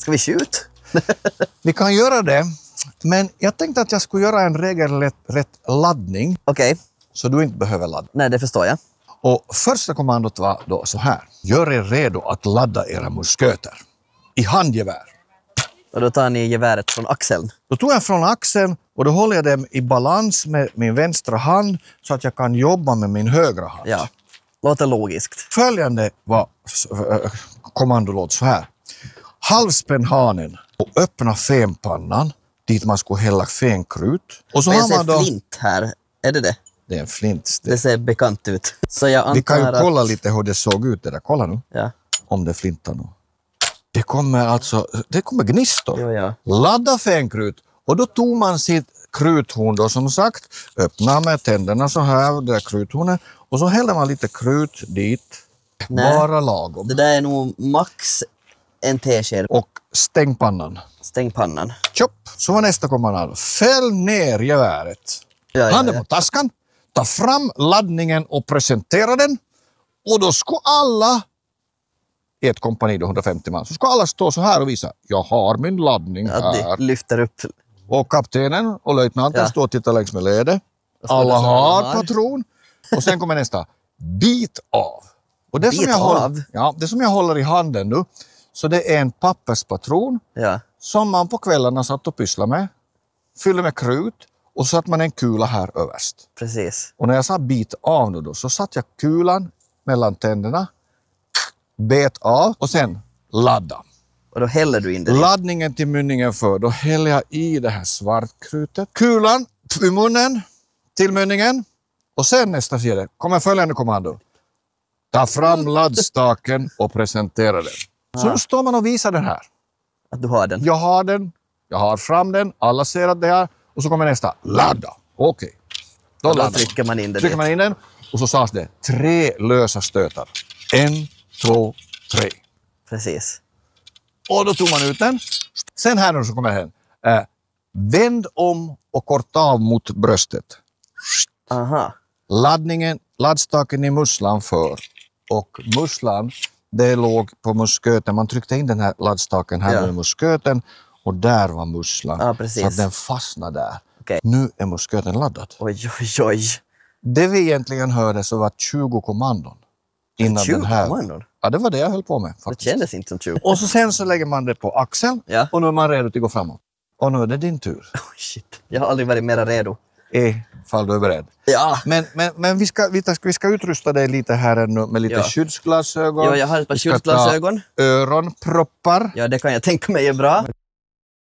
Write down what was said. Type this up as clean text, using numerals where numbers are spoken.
Ska vi skjuta? Vi kan göra det, men jag tänkte att jag skulle göra en regelrätt laddning. Okej. Så du inte behöver ladda. Nej, det förstår jag. Och första kommandot var då så här. Gör er redo att ladda era musköter. I handgevär. Och då tar ni geväret från axeln. Då tog jag från axeln och då håller jag dem i balans med min vänstra hand så att jag kan jobba med min högra hand. Ja, låter logiskt. Följande var kommandolåt så här. Halvspänn hanen och öppna fenpannan dit man skulle hälla fenkrut. Och så Men har jag man ser då... flint här. Är det det? Det är en flint. Det ser bekant ut. Så jag antar Vi kan ju att... kolla lite hur det såg ut det där. Kolla nu. Ja. Om det flintar nu. Det kommer gnistor. Jo, ja. Ladda fenkrut. Och då tog man sitt kruthorn då som sagt. Öppna med tänderna så här. Det där kruthornet. Och så hällde man lite krut dit. Nej. Bara lagom. Det där är nog max en tesked. Och stäng pannan. Stäng pannan. Tjopp. Så var nästa kommando. Fäll ner geväret. Ja, Handen på taskan. Ta fram laddningen och presentera den. Och då ska alla i ett kompani, 150 man, så ska alla stå så här och visa. Jag har min laddning Att här. de lyfter upp. Och kaptenen och löjtnanten står och tittar längs med ledet. står Alla det så har här. patron. Och sen kommer nästa. Bit av. Och det Bit av? det som jag håller i handen nu, så det är en papperspatron Ja. som man på kvällarna satt och pysslar med. Fyller med krut och så satt man en kula här överst. Precis. Och när jag sa bit av nu då, så satt jag kulan mellan tänderna, bet av och sen ladda. Och då häller du in det. Laddningen till mynningen för, då häller jag i det här svartkrutet. Kulan i munnen till mynningen. Och sen nästa sida kommer följande kommando. Ta fram laddstaken och presentera den. Så nu står man och visar den här. Att du har den. Jag har den, jag har fram den, alla ser att det är. Och så kommer nästa, ladda. Okej. Då Och då laddar trycker man in det. Trycker man in den och så sades det 3 lösa stötar. 1, 2, 3. Precis. Och då tog man ut den. Sen här nu så kommer den. Vänd om och korta av mot bröstet. Aha. Laddstaken i musslan för. Och musslan, det låg på musköten. Man tryckte in den här laddstaken här i musköten. Och där var musslan. Ja, precis. Så att den fastnade där. Okej. Nu är musköten laddad. Oj, oj, oj. Det vi egentligen hörde så var 20 kommandon. Innan 20 den här. kommandon? Ja, det var det jag höll på med Det faktiskt. kändes inte som 20. Och så sen så lägger man det på axeln. Ja. Och nu är man redo att gå framåt. Och nu är det din tur. Oh, shit. Jag har aldrig varit mera redo. Ifall du är beredd. Ja. Men vi ska utrusta dig lite här ännu med lite skyddsglasögon. Ja, jag har ett par skyddsglasögon. Öronproppar. Ja, det kan jag tänka mig är bra.